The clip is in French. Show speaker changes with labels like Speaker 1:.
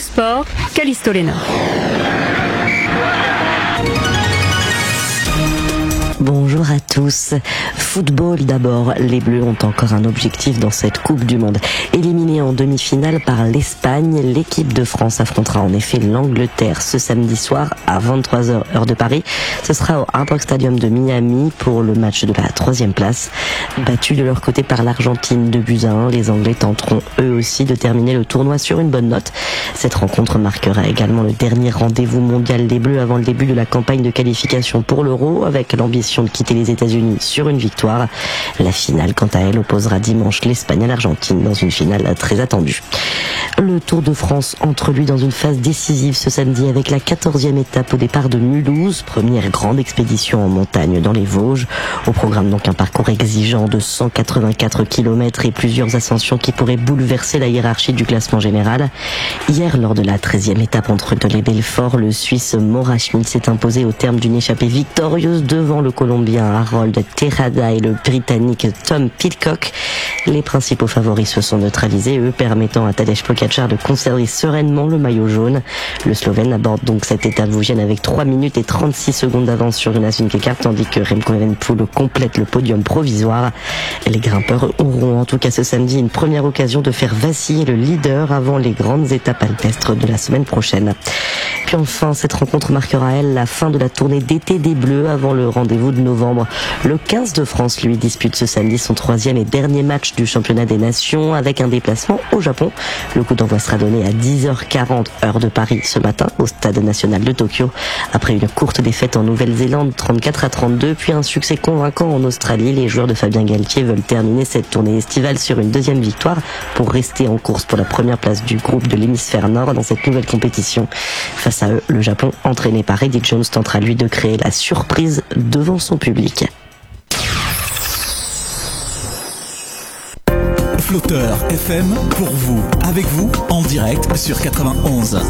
Speaker 1: sport, Callisto Lena.
Speaker 2: Bonjour à tous. Football d'abord. Les Bleus ont encore un objectif dans cette Coupe du Monde. Éliminée en demi-finale par l'Espagne, l'équipe de France affrontera en effet l'Angleterre ce samedi soir à 23h heure de Paris. Ce sera au Hard Rock Stadium de Miami pour le match de la 3e place. Battus de leur côté par l'Argentine 2-1, les Anglais tenteront eux aussi de terminer le tournoi sur une bonne note. Cette rencontre marquera également le dernier rendez-vous mondial des Bleus avant le début de la campagne de qualification pour l'Euro, avec l'ambition de quitter les États-Unis sur une victoire. La finale, quant à elle, opposera dimanche l'Espagne à l'Argentine dans une finale très attendue. Le Tour de France entre lui dans une phase décisive ce samedi avec la 14e étape au départ de Mulhouse, première grande expédition en montagne dans les Vosges. Au programme donc un parcours exigeant de 184 km et plusieurs ascensions qui pourraient bouleverser la hiérarchie du classement général. Hier, lors de la 13e étape entre Dole et Belfort, le Suisse Maura Schmid s'est imposé au terme d'une échappée victorieuse devant le Colombien Harold Terrada et le Britannique Tom Pidcock. Les principaux favoris se sont neutralisés, eux permettant à Tadej Pogačar de conserver sereinement le maillot jaune. Le Slovène aborde donc cette étape vosgienne avec 3 minutes et 36 secondes d'avance sur Jonas Vingegaard, tandis que Remco Evenepoel complète le podium provisoire. Les grimpeurs auront en tout cas ce samedi une première occasion de faire vaciller le leader avant les grandes étapes alpestres de la semaine prochaine. Puis enfin, cette rencontre marquera elle la fin de la tournée d'été des Bleus avant le rendez-vous de novembre. Le 15 de France, lui, dispute ce samedi son 3e et dernier match du championnat des nations avec un déplacement au Japon. Le coup d'envoi sera donné à 10h40 heure de Paris ce matin au Stade national de Tokyo. Après une courte défaite en Nouvelle-Zélande 34-32 puis un succès convaincant en Australie, les joueurs de Fabien Galtier veulent terminer cette tournée estivale sur une 2e victoire pour rester en course pour la première place du groupe de l'hémisphère nord dans cette nouvelle compétition. Face à eux, le Japon, entraîné par Eddie Jones, tentera lui de créer la surprise devant son public.
Speaker 3: Flotteur FM pour vous, avec vous, en direct sur 91.